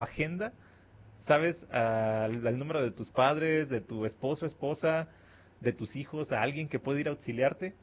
agenda, sabes al número de tus padres, de tu esposo, esposa, de tus hijos, a alguien que puede ir a auxiliarte.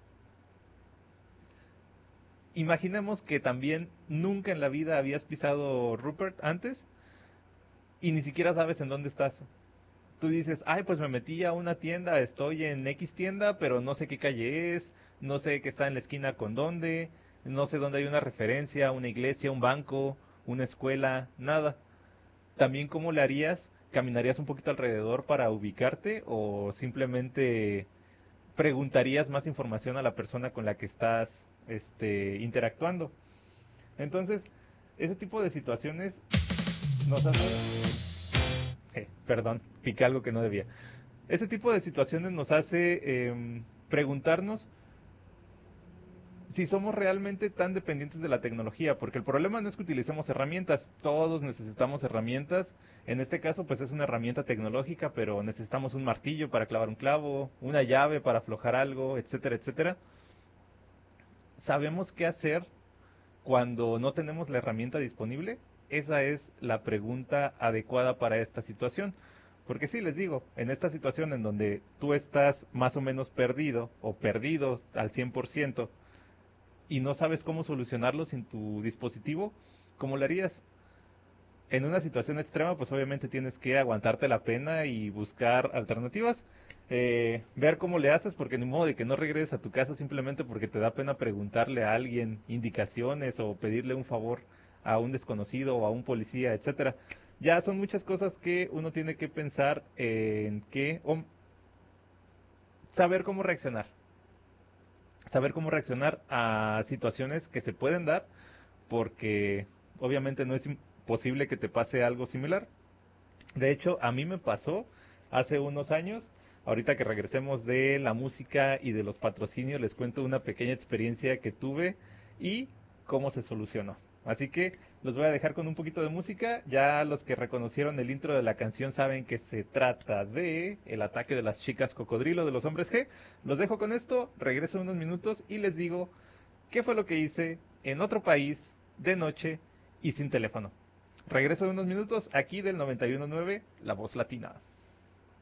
Imaginemos que también nunca en la vida habías pisado Rupert antes y ni siquiera sabes en dónde estás. Tú dices, ay, pues me metí a una tienda, estoy en X tienda, pero no sé qué calle es, no sé qué está en la esquina con dónde, no sé dónde hay una referencia, una iglesia, un banco, una escuela, nada. También, ¿cómo le harías? ¿Caminarías un poquito alrededor para ubicarte o simplemente preguntarías más información a la persona con la que estás interactuando? Entonces, ese tipo de situaciones nos hace... perdón, piqué algo que no debía. Ese tipo de situaciones nos hace preguntarnos si somos realmente tan dependientes de la tecnología, porque el problema no es que utilicemos herramientas, todos necesitamos herramientas. En este caso, pues es una herramienta tecnológica, pero necesitamos un martillo para clavar un clavo, una llave para aflojar algo, etcétera, etcétera. ¿Sabemos qué hacer cuando no tenemos la herramienta disponible? Esa es la pregunta adecuada para esta situación. Porque sí, les digo, en esta situación en donde tú estás más o menos perdido o perdido al 100% y no sabes cómo solucionarlo sin tu dispositivo, ¿cómo lo harías? En una situación extrema, pues obviamente tienes que aguantarte la pena y buscar alternativas. Ver cómo le haces, porque ni modo de que no regreses a tu casa simplemente porque te da pena preguntarle a alguien indicaciones o pedirle un favor a un desconocido o a un policía, etcétera. Ya son muchas cosas que uno tiene que pensar en que o saber cómo reaccionar. Saber cómo reaccionar a situaciones que se pueden dar porque obviamente no es imposible que te pase algo similar. De hecho, a mí me pasó hace unos años. Ahorita que regresemos de la música y de los patrocinios, les cuento una pequeña experiencia que tuve y cómo se solucionó. Así que los voy a dejar con un poquito de música. Ya los que reconocieron el intro de la canción saben que se trata de el ataque de las chicas cocodrilo de los hombres G. Los dejo con esto, regreso en unos minutos y les digo qué fue lo que hice en otro país de noche y sin teléfono. Regreso en unos minutos aquí del 91.9, La Voz Latina.